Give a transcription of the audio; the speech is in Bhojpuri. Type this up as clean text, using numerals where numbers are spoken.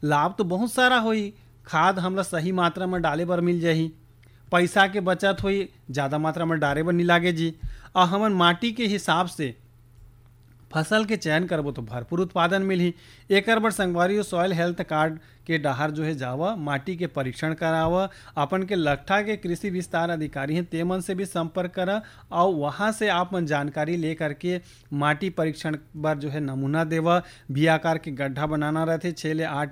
लाभ तो बहुत सारा होई। खाद हमला सही मात्रा में डाले बर मिल जाही, पैसा के बचत होई, ज़्यादा मात्रा में डारे बर नहीं लागे जी। और हमन माटी के हिसाब से फसल के चयन करबो तो भरपूर उत्पादन मिलही। एकर बर संगवारी सॉइल हेल्थ कार्ड के डहर जो है जावा, माटी के परीक्षण करावा, अपन के लगठा के कृषि विस्तार अधिकारी हैं ते मन से भी संपर्क करा और वहाँ से आप मन जानकारी ले करके माटी परीक्षण बर जो है नमूना देवा। भी आकार के गड्ढा बनाना रहते 6 से 8